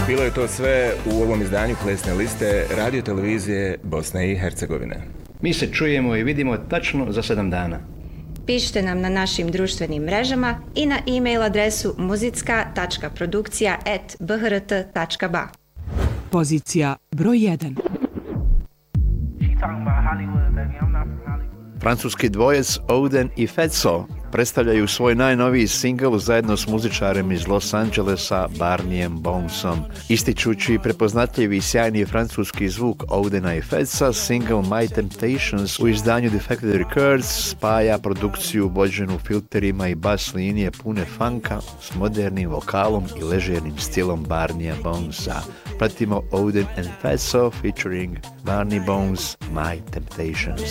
Bilo je to sve u ovom izdanju Plesne liste Radio televizije Bosne i Hercegovine. Mi se čujemo i vidimo tačno za 7 dana. Pišite nam na našim društvenim mrežama i na e-mail adresu muzicka.produkcija@bhrt.ba. Pozicija broj 1. Francuski dvojec Oden i Fetso predstavljaju svoj najnoviji singl zajedno s muzičarem iz Los Angelesa Barneyem Bonesom. Ističući prepoznatljivi i sjajni francuski zvuk Odena i Fetsa, single My Temptations u izdanju Defected Records spaja produkciju vođenu filterima i bas linije pune funka s modernim vokalom i ležernim stilom Barneya Bonesa. Pratimo Oden and Fetso featuring Barney Bones, My Temptations.